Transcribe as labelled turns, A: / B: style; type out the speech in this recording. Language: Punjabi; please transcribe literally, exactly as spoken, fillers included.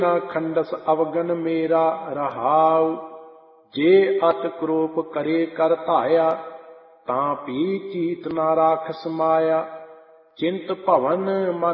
A: ਨਾ ਖੰਡਸ ਅਵਗਨ ਮੇਰਾ ਰਹਾਉ। ਜੇ ਅਤ ਕਰੋਪ ਕਰੇ ਕਰ ਧਾਇਆ, ਤਾਂ ਪੀ ਚੀਤ ਨਾ ਰਾਖ ਸਮਾਇਆ। ਚਿੰਤ ਭਵਨ ਮਨ